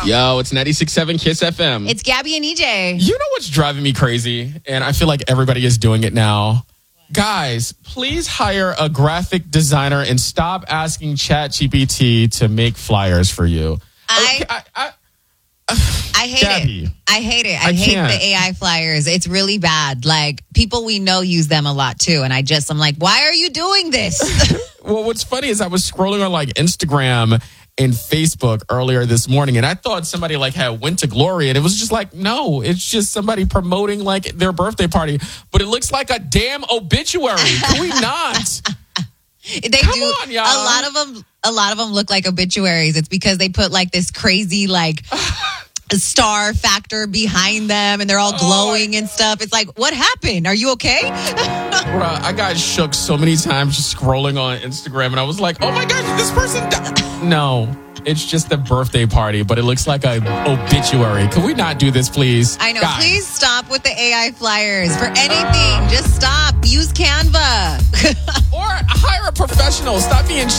Yo, it's 96.7 Kiss FM. It's Gabby and EJ. You know what's driving me crazy? And I feel like everybody is doing it now. Guys, please hire a graphic designer and stop asking ChatGPT to make flyers for you. I hate Gabby, it. I hate it. I hate can't. the AI flyers. It's really bad. Like, people we know use them a lot too. And I'm like, why are you doing this? Well, what's funny is I was scrolling on like Instagram and Facebook earlier this morning, and I thought somebody like had went to glory, and it was just like, no, it's just somebody promoting like their birthday party, but it looks like a damn obituary. Can we not? Come on, y'all. A lot of them look like obituaries. It's because they put like this crazy like star factor behind them, and they're all glowing and stuff. It's like, what happened? Are you okay? Bruh, I got shook so many times just scrolling on Instagram, and I was like, oh my gosh, did this person die? No, it's just a birthday party, but it looks like an obituary. Can we not do this, please? I know. Guys. Please stop with the AI flyers. For anything, just stop. Use Canva. Or hire a professional. Stop being